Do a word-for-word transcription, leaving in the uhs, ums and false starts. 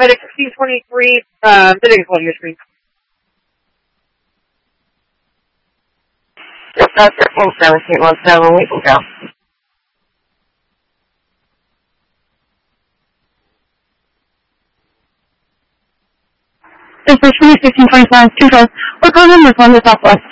Medic C twenty-three, uh, the biggest one on your screen. Yes, that's thirteen seventeen one seven, we can go. This is twenty sixteen twenty-five, two four. We're calling number one to Southwest.